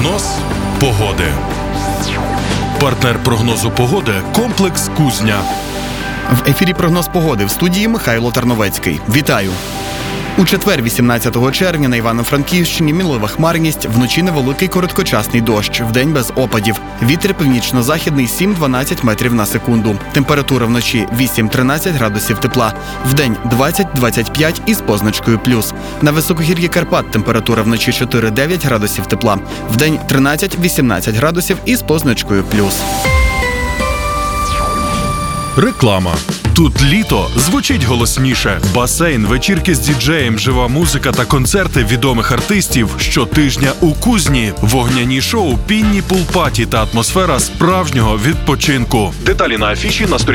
Прогноз погоди. Партнер прогнозу погоди – комплекс «Кузня». В ефірі прогноз погоди. В студії Михайло Тарновецький. Вітаю! У четвер, 18 червня, на Івано-Франківщині мінлива хмарність, вночі невеликий короткочасний дощ, вдень без опадів. Вітер північно-західний 7-12 метрів на секунду. Температура вночі 8-13 градусів тепла, вдень 20-25 із позначкою плюс. На високогір'ї Карпат температура вночі 4-9 градусів тепла, вдень 13-18 градусів із позначкою плюс. Реклама. Тут літо звучить голосніше. Басейн, вечірки з діджеєм, жива музика та концерти відомих артистів щотижня у Кузні. Вогняні шоу, пінні пул-паті та атмосфера справжнього відпочинку. Деталі на афіші на сторінці